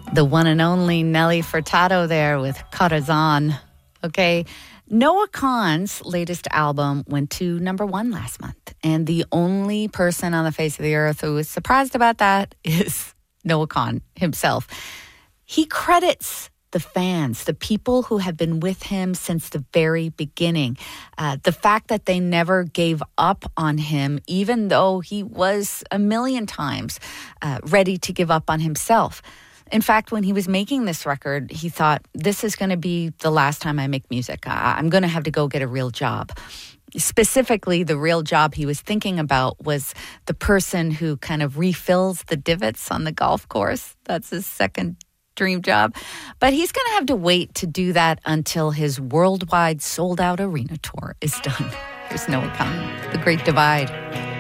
The one and only Nelly Furtado there with Corazon. Okay, Noah Kahan's latest album went to number one last month. And the only person on the face of the earth who is surprised about that is Noah Kahan himself. He credits the fans, the people who have been with him since the very beginning. The fact that they never gave up on him, even though he was a million times ready to give up on himself. In fact, when he was making this record, he thought, this is going to be the last time I make music. I'm going to have to go get a real job. Specifically, the real job he was thinking about was the person who kind of refills the divots on the golf course. That's his second dream job. But he's going to have to wait to do that until his worldwide sold-out arena tour is done. Here's Noah Kahan, The Great Divide.